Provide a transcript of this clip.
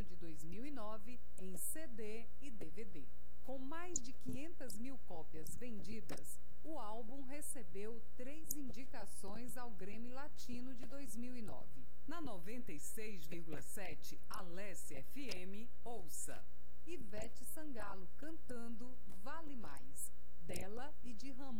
de 2009 em CD e DVD. Com mais de 500 mil cópias vendidas, o álbum recebeu 3 indicações ao Grammy Latino de 2009. Na 96,7 Alessia FM,